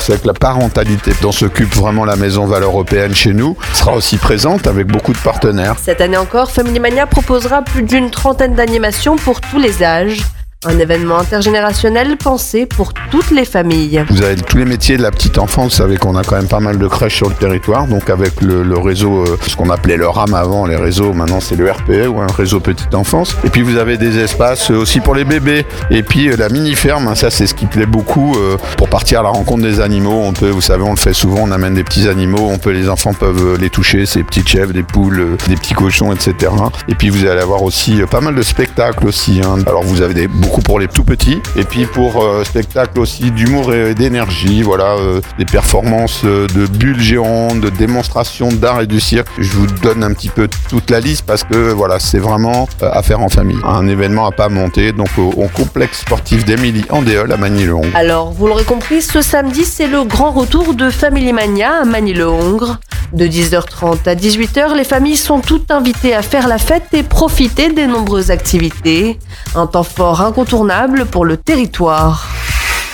c'est que la parentalité dont s'occupe vraiment la Maison Valeurs Européennes chez nous sera aussi présente avec beaucoup de partenaires. Cette année encore, Family Mania proposera plus d'une trentaine d'animations pour tous les âges. Un événement intergénérationnel pensé pour toutes les familles. Vous avez tous les métiers de la petite enfance. Vous savez qu'on a quand même pas mal de crèches sur le territoire. Donc avec le réseau, ce qu'on appelait le RAM avant, les réseaux, maintenant c'est le RPE ou un réseau petite enfance. Et puis vous avez des espaces aussi pour les bébés. Et puis la mini-ferme, ça c'est ce qui plaît beaucoup. Pour partir à la rencontre des animaux, on peut, vous savez, on le fait souvent, on amène des petits animaux. Les enfants peuvent les toucher, ces petites chèvres, des poules, des petits cochons, etc. Et puis vous allez avoir aussi pas mal de spectacles aussi. Alors vous avez beaucoup pour les tout petits et puis pour spectacle aussi d'humour et d'énergie, voilà, des performances de bulles géantes, de démonstrations d'art et du cirque. Je vous donne un petit peu toute la liste parce que voilà, c'est vraiment à faire en famille. Un événement à pas monter donc au complexe sportif d'Émilie Andéol à Magny-le-Hongre. Alors, vous l'aurez compris, ce samedi, c'est le grand retour de Family Mania à Magny-le-Hongre. De 10h30 à 18h, les familles sont toutes invitées à faire la fête et profiter des nombreuses activités. Un temps fort incontournable pour le territoire.